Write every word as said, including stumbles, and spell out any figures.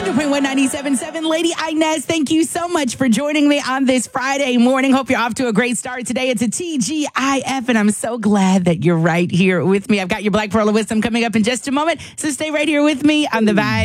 hundred point one ninety-seven point seven. Lady Inez, thank you so much for joining me on this Friday morning. Hope you're off to a great start today. It's a T G I F, and I'm so glad that you're right here with me. I've got your Black Pearl of Wisdom coming up in just a moment, so stay right here with me on The Vibe.